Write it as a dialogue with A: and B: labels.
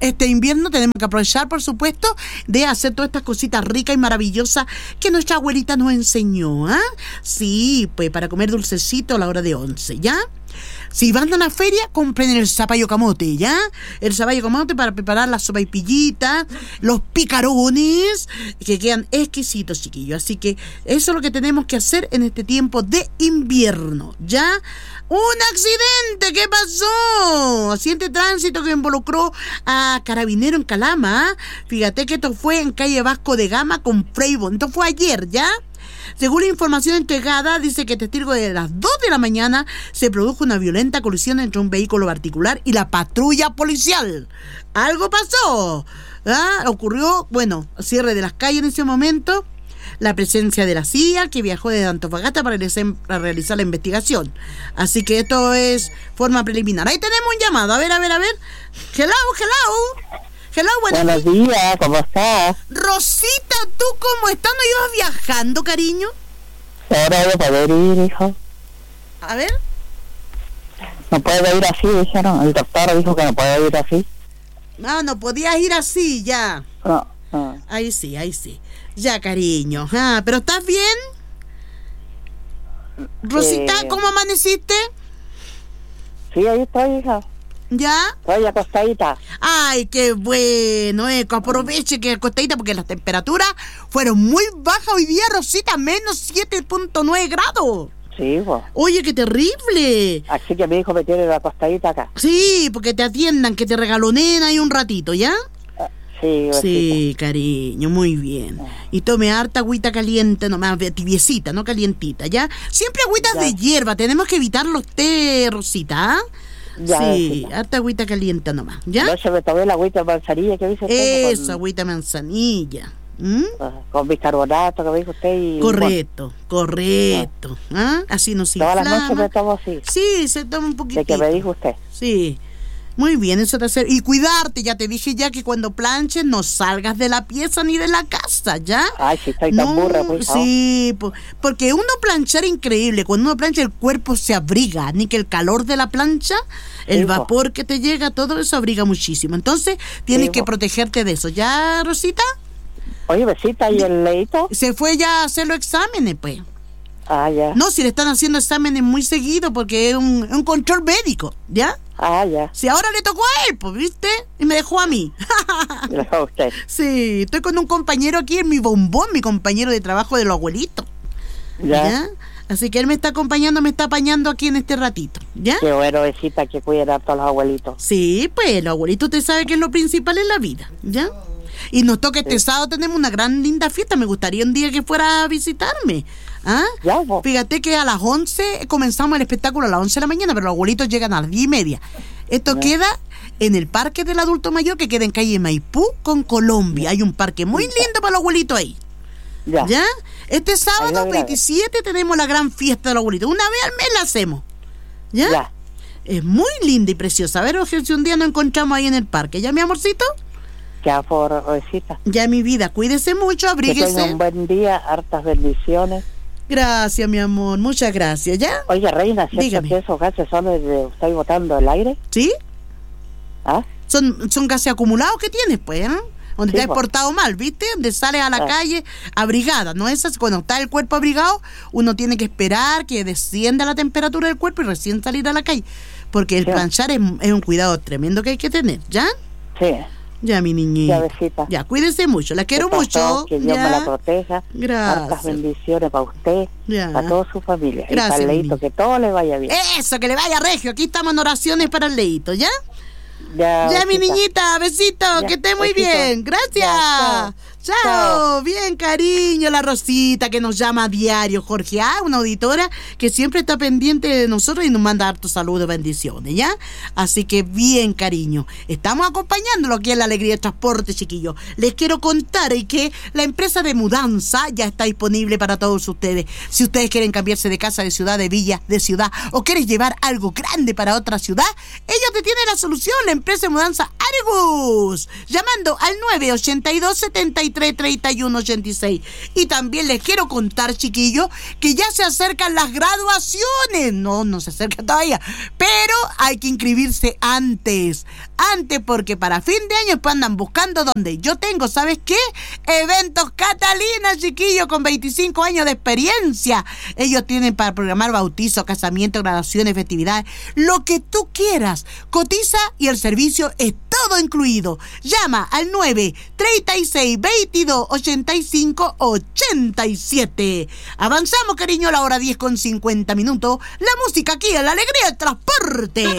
A: este invierno tenemos que aprovechar, por supuesto, de hacer todas estas cositas ricas y maravillosas que nuestra abuelita nos enseñó, ¿ah? Sí, pues para comer dulcecito a la hora de 11, ¿ya? Si van a una feria, compren el zapallo camote, ¿ya? El zapallo camote para preparar las sopaipillitas, los picarones, que quedan exquisitos, chiquillos. Así que eso es lo que tenemos que hacer en este tiempo de invierno, ¿ya? ¡Un accidente! ¿Qué pasó? Accidente de tránsito que involucró a carabinero en Calama, ¿eh? Fíjate que esto fue en calle Vasco de Gama con Freibon. Esto fue ayer, ¿ya? Según la información entregada, dice que testigo de las 2 de la mañana se produjo una violenta colisión entre un vehículo particular y la patrulla policial. Algo pasó. ¿Ah? Ocurrió, cierre de las calles en ese momento, la presencia de la CIA que viajó desde Antofagasta para realizar la investigación. Así que esto es forma preliminar. Ahí tenemos un llamado. A ver. Hello. Hello,
B: buenos días, ¿cómo estás?
A: Rosita, ¿tú cómo estás? ¿No ibas viajando, cariño?
B: Ahora voy a poder ir, hijo.
A: A ver.
B: No puedo ir así, dijeron. El doctor dijo que no puedo ir así.
A: No podías ir así, ya.
B: No.
A: Ahí sí. Ya, cariño. ¿Pero estás bien? Rosita, ¿cómo amaneciste?
B: Sí, ahí estoy, hija.
A: ¿Ya?
B: Estoy acostadita.
A: Ay, qué bueno, aproveche que acostadita porque las temperaturas fueron muy bajas hoy día, Rosita, menos 7.9 grados.
B: Sí, pues.
A: Oye, qué terrible.
B: Así que mi hijo me tiene la acostadita acá.
A: Sí, porque te atiendan, que te regalonen ahí un ratito, ¿ya?
B: Sí,
A: sí, cariño, muy bien. Y tome harta agüita caliente, nomás tibiecita, no calientita, ¿ya? Siempre agüitas de hierba, tenemos que evitar los té, Rosita, ¿ah?
B: Ya,
A: sí, harta agüita caliente nomás, ¿ya?
B: No se me tomé la agüita de manzanilla que dice usted.
A: Eso, agüita de manzanilla.
B: Con bicarbonato que me dijo usted. Y
A: correcto. ¿Ah? Así no se inflama.
B: Todas las noches me tomo así.
A: Sí, se toma un poquitito.
B: De que me dijo usted.
A: Sí. Muy bien, eso te hace. Y cuidarte, ya te dije ya que cuando planches no salgas de la pieza ni de la casa, ¿ya?
B: Ay, si estoy tan burra, pues.
A: Sí, porque uno planchar increíble, cuando uno plancha el cuerpo se abriga, ni que el calor de la plancha, el vapor que te llega, todo eso abriga muchísimo. Entonces, tienes que protegerte de eso, ¿ya, Rosita?
B: Oye, besita, ¿y el leito?
A: Se fue ya a hacer los exámenes, pues.
B: Ah, ya.
A: No, si le están haciendo exámenes muy seguido porque es un control médico, ¿ya?
B: Ah, ya.
A: Si ahora le tocó a él, pues, ¿viste? Y me dejó a mí.
B: Le dejó a usted.
A: Sí, estoy con un compañero aquí en mi bombón, mi compañero de trabajo de los abuelitos. ¿Ya? Así que él me está acompañando, me está apañando aquí en este ratito, ¿ya?
B: Qué bueno, besita, que cuiden a todos los abuelitos.
A: Sí, pues, los abuelitos, usted sabe que es lo principal en la vida, ¿ya? Y nos toca este sábado, tenemos una gran linda fiesta. Me gustaría un día que fuera a visitarme. ¿Ah?
B: Ya,
A: fíjate que a las 11 comenzamos el espectáculo a las 11 de la mañana, pero los abuelitos llegan a las 10:30. Esto queda en el Parque del Adulto Mayor, que queda en calle Maipú con Colombia. Hay un parque muy lindo para los abuelitos ahí. ¿Ya? Este sábado 27 tenemos la gran fiesta de los abuelitos. Una vez al mes la hacemos. ¿Ya? Es muy linda y preciosa. A ver, si un día nos encontramos ahí en el parque. ¿Ya, mi amorcito?
B: Ya, pobrecita.
A: Ya, mi vida, cuídese mucho, abríguese.
B: Que tenga un buen día, hartas bendiciones.
A: Gracias, mi amor, muchas gracias, ¿ya?
B: Oye, reina, ¿cierto que esos gases son de estoy botando el aire?
A: ¿Sí?
B: ¿Ah?
A: Son gases acumulados que tienes, pues, ¿eh? Donde te has portado mal, ¿viste? Donde sales a la calle abrigada, ¿no? Esas, cuando está el cuerpo abrigado, uno tiene que esperar que descienda la temperatura del cuerpo y recién salir a la calle. Porque el planchar es un cuidado tremendo que hay que tener, ¿ya?
B: Sí.
A: Ya, mi niñita.
B: Ya, besita.
A: Ya, cuídese mucho. La quiero mucho.
B: Que Dios me la proteja.
A: Gracias.
B: Hartas bendiciones para usted, para toda su familia.
A: Gracias.
B: Y para el Leito, que todo le vaya bien.
A: Eso, que le vaya regio. Aquí estamos en oraciones para el Leito, ¿ya?
B: Ya,
A: mi niñita, besito, que esté muy bien. Gracias. Ya, chao. Bien, cariño, la Rosita que nos llama a diario. Jorge A, una auditora que siempre está pendiente de nosotros y nos manda hartos saludos, bendiciones, ¿ya? Así que bien, cariño. Estamos acompañándolo aquí en La Alegría de Transporte, chiquillos. Les quiero contar que la empresa de mudanza ya está disponible para todos ustedes. Si ustedes quieren cambiarse de casa, de ciudad, de villa, de ciudad, o quieren llevar algo grande para otra ciudad, ellos te tienen la solución. La empresa de mudanza Gus, llamando al 982-73-3186. Y también les quiero contar, chiquillos, que ya se acercan las graduaciones. No se acerca todavía, pero hay que inscribirse antes, porque para fin de año pues andan buscando dónde. Yo tengo, ¿sabes qué? Eventos Catalina, chiquillos, con 25 años de experiencia. Ellos tienen para programar bautizo, casamiento, graduaciones, festividades, lo que tú quieras. Cotiza y el servicio es todo incluido. Llama al 936-22-85-87. Avanzamos, cariño, a la hora 10 con 50 minutos. La música aquí, la alegría del transporte.